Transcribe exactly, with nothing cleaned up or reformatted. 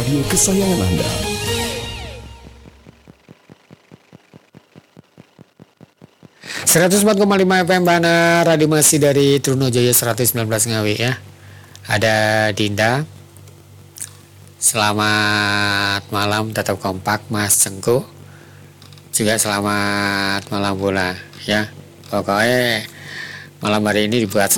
radio kesayangan Anda. seratus empat koma lima F M Bana, radio masih dari Trunojaya seratus sembilan belas Ngawi ya. Ada Dinda. Selamat malam, tetap kompak Mas Cengku. Juga selamat malam pula ya. Pokoknya malam hari ini dibuat